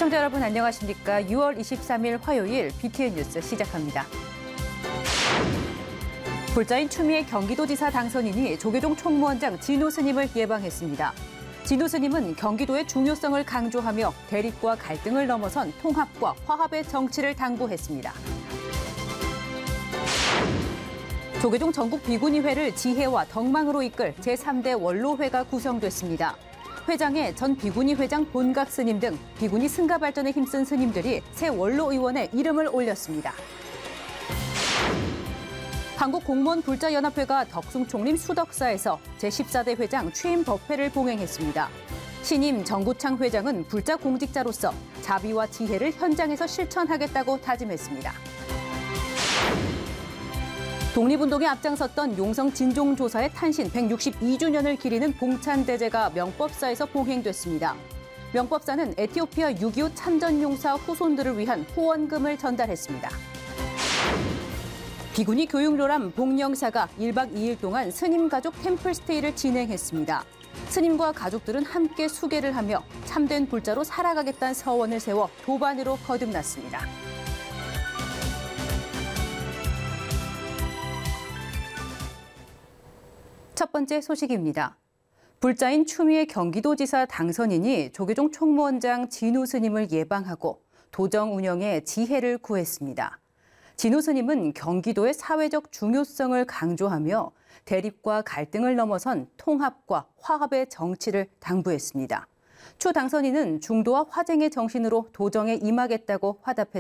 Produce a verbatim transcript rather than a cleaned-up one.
시청자 여러분 안녕하십니까? 유월 이십삼일 화요일 비티엔 뉴스 시작합니다. 불자인 추미애 경기도지사 당선인이 조계종 총무원장 진호 스님을 예방했습니다. 진호 스님은 경기도의 중요성을 강조하며 대립과 갈등을 넘어선 통합과 화합의 정치를 당부했습니다. 조계종 전국 비구니회를 지혜와 덕망으로 이끌 제삼대 원로회가 구성됐습니다. 회장에 전 비구니 회장 본각 스님 등 비구니 승가 발전에 힘쓴 스님들이 새 원로 의원에 이름을 올렸습니다. 한국공무원불자연합회가 덕숭총림 수덕사에서 제십사대 회장 취임 법회를 봉행했습니다. 신임 정구창 회장은 불자 공직자로서 자비와 지혜를 현장에서 실천하겠다고 다짐했습니다. 독립운동에 앞장섰던 용성 진종조사의 탄신 백육십이주년을 기리는 봉찬대제가 명법사에서 봉행됐습니다. 명법사는 에티오피아 육이오 참전용사 후손들을 위한 후원금을 전달했습니다. 비구니 교육로람 복령사가 일박 이일 동안 스님 가족 템플스테이를 진행했습니다. 스님과 가족들은 함께 수계를 하며 참된 불자로 살아가겠다는 서원을 세워 도반으로 거듭났습니다. 첫 번째 소식입니다. 불자인 추미애 경기도지사 당선인이 조계종 총무원장 진호 스님을 예방하고 도정 운영에 지혜를 구했습니다. 진호 스님은 경기도의 사회적 중요성을 강조하며 대립과 갈등을 넘어선 통합과 화합의 정치를 당부했습니다. 추 당선인은 중도와 화쟁의 정신으로 도정에 임하겠다고 화답했습니다.